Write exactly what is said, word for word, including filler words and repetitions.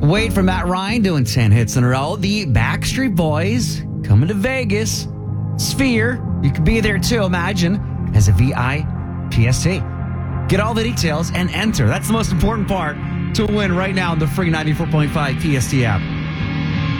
Wait for Matt Ryan doing ten hits in a row. The Backstreet Boys coming to Vegas. Sphere, you could be there too, imagine, as a V I P S T. Get all the details and enter. That's the most important part to win right now in the free ninety-four point five P S T app.